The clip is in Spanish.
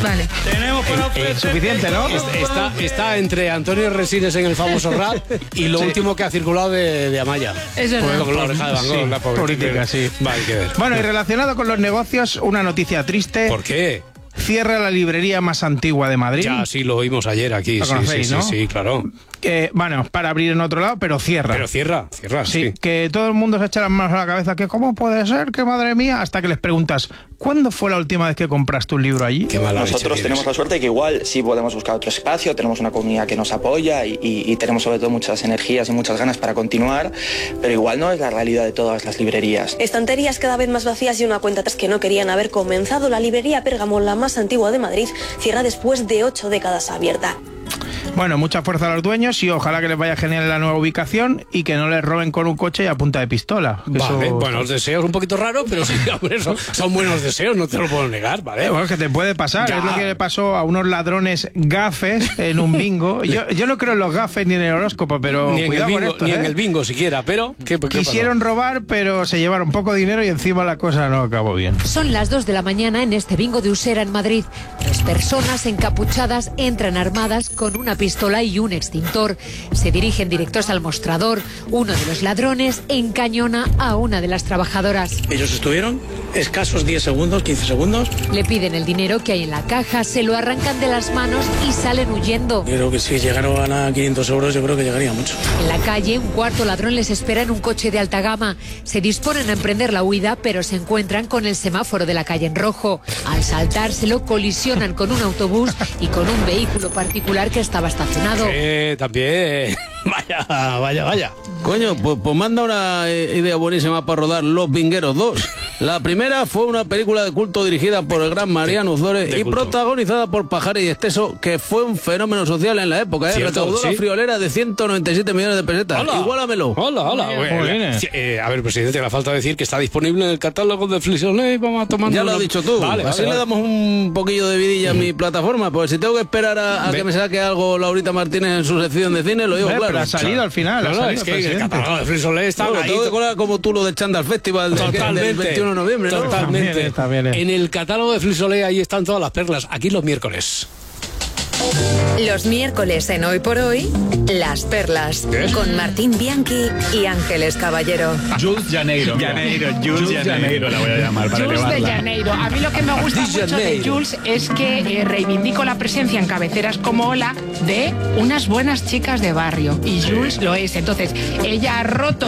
Vale. Tenemos para ofrecer... Suficiente, ¿no? Está entre Antonio Resines en el famoso rap y lo último que ha circulado de Amaya. Es verdad. Con la oreja de Van Gogh, Sí, la pobre. política, sí. Vale, hay que ver. Bueno, y relacionado con los negocios, una noticia triste. ¿Por qué? Cierra la librería más antigua de Madrid. Ya, sí, lo oímos ayer aquí. Lo conocéis, sí, ¿no? sí, claro. Bueno, para abrir en otro lado, pero cierra. Pero cierra, Sí, que todo el mundo se echa las manos a la cabeza, que cómo puede ser, que madre mía, hasta que les preguntas, ¿cuándo fue la última vez que compraste un libro allí? Qué mala leche Nosotros tenemos la suerte de que igual sí podemos buscar otro espacio, tenemos una comunidad que nos apoya y tenemos sobre todo muchas energías y muchas ganas para continuar, pero igual no es la realidad de todas las librerías. Estanterías cada vez más vacías y una cuenta atrás que no querían haber comenzado. La librería Pérgamo, la más antigua de Madrid, cierra después de 8 décadas abierta. Bueno, mucha fuerza a los dueños y ojalá que les vaya genial en la nueva ubicación y que no les roben con un coche y a punta de pistola. Vale, Eso... bueno, los deseos un poquito raros, pero sí, hombre, son buenos deseos, no te lo puedo negar, ¿vale? Bueno, que te puede pasar, Ya. es lo que le pasó a unos ladrones gafes en un bingo. Yo no creo en los gafes ni en el horóscopo, pero Ni en el cuidado bingo, con esto, ni en el bingo siquiera, pero ¿qué Quisieron robar, pero se llevaron poco dinero y encima la cosa no acabó bien. Son las 2 de la mañana en este bingo de Usera en Madrid. 2 personas encapuchadas entran armadas con una pistola y un extintor. Se dirigen directos al mostrador. Uno de los ladrones encañona a una de las trabajadoras. Ellos estuvieron escasos 10 segundos, 15 segundos. Le piden el dinero que hay en la caja, se lo arrancan de las manos y salen huyendo. Yo creo que si llegaron a 500 euros, yo creo que llegaría mucho. En la calle, un cuarto ladrón les espera en un coche de alta gama. Se disponen a emprender la huida, pero se encuentran con el semáforo de la calle en rojo. Al saltárselo, colisionan con un autobús y con un vehículo particular que estaba estacionado. También. Vaya. Coño, pues manda una idea buenísima para rodar Los Vingueros 2. La primera fue una película de culto dirigida por el gran Mariano Ozores y protagonizada por Pajares y Esteso, que fue un fenómeno social en la época. Recaudó la friolera de 197 millones de pesetas. Hola. Igualamelo. Hola. A ver, presidente, le falta decir que está disponible en el catálogo de Flixolé. Vamos a tomar. Ya lo has dicho tú. Así le damos un poquillo de vidilla a mi plataforma. Pues si tengo que esperar a que me saque algo Laurita Martínez en su sección de cine, lo digo claro. Pero ha salido al final. Es que el catálogo de Flixolé está ahí. Tengo que colar como tú lo de Chandal Festival del 21 de noviembre, ¿no? Totalmente. Está bien. En el catálogo de Flixolé ahí están todas las perlas. Aquí los miércoles. Los miércoles en Hoy por Hoy, Las Perlas, con Martín Bianchi y Ángeles Caballero. Jules Janeiro Jules Janeiro la voy a llamar para Jules de elevarla. Janeiro. A mí lo que me gusta mucho de Jules es que reivindico la presencia en cabeceras como Hola de unas buenas chicas de barrio. Y Jules lo es. Entonces, ella ha roto